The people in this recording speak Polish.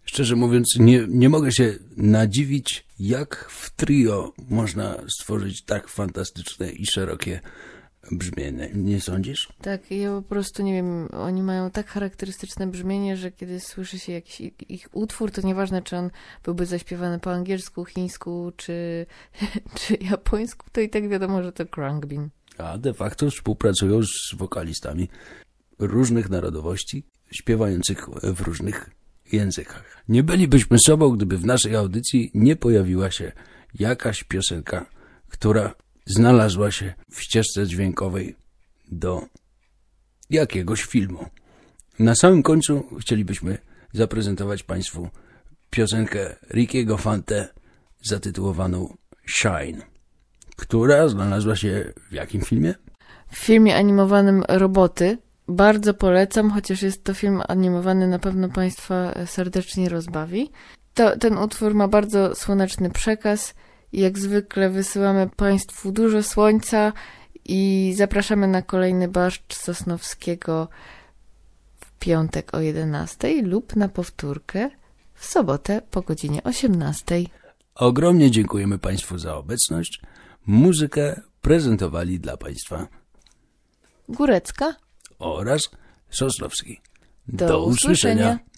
Szczerze mówiąc, nie mogę się nadziwić, jak w trio można stworzyć tak fantastyczne i szerokie brzmienie. Nie sądzisz? Tak, ja po prostu nie wiem, oni mają tak charakterystyczne brzmienie, że kiedy słyszy się jakiś ich utwór, to nieważne, czy on byłby zaśpiewany po angielsku, chińsku, czy japońsku, to i tak wiadomo, że to Khruangbin. A de facto współpracują z wokalistami różnych narodowości, śpiewających w różnych językach. Nie bylibyśmy sobą, gdyby w naszej audycji nie pojawiła się jakaś piosenka, która znalazła się w ścieżce dźwiękowej do jakiegoś filmu. Na samym końcu chcielibyśmy zaprezentować Państwu piosenkę Rickiego Fante zatytułowaną Shine, która znalazła się w jakim filmie? W filmie animowanym Roboty. Bardzo polecam, chociaż jest to film animowany, na pewno Państwa serdecznie rozbawi. Ten utwór ma bardzo słoneczny przekaz i jak zwykle wysyłamy Państwu dużo słońca i zapraszamy na kolejny barszcz Sosnowskiego w piątek o 11 lub na powtórkę w sobotę po godzinie 18. Ogromnie dziękujemy Państwu za obecność. Muzykę prezentowali dla Państwa Górecka oraz Sosnowski. Do usłyszenia.